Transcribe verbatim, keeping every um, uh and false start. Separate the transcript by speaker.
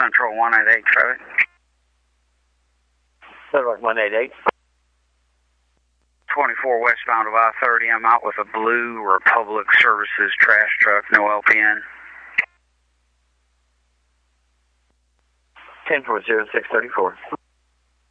Speaker 1: Central one eight eight traffic.
Speaker 2: Central one eight eight.
Speaker 1: twenty-four westbound of I thirty. I'm out with a blue Republic Services trash truck, no L P N.
Speaker 2: ten four zero six thirty-four.